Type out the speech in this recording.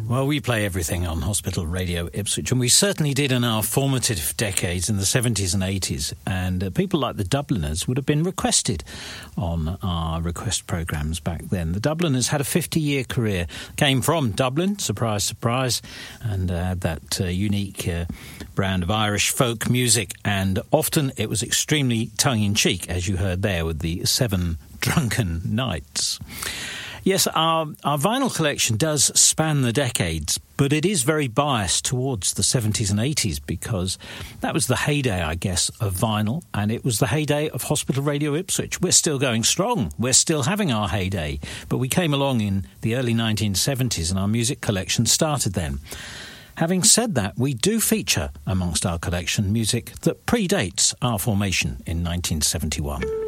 Well, we play everything on Hospital Radio Ipswich, and we certainly did in our formative decades in the 70s and 80s. And people like the Dubliners would have been requested on our request programmes back then. The Dubliners had a 50-year career, came from Dublin, surprise, surprise, and had that unique brand of Irish folk music. And often it was extremely tongue-in-cheek, as you heard there with the 7 Drunken Nights. Yes, our vinyl collection does span the decades, but it is very biased towards the 70s and 80s because that was the heyday, I guess, of vinyl, and it was the heyday of Hospital Radio Ipswich. We're still going strong. We're still having our heyday, but we came along in the early 1970s and our music collection started then. Having said that, we do feature amongst our collection music that predates our formation in 1971.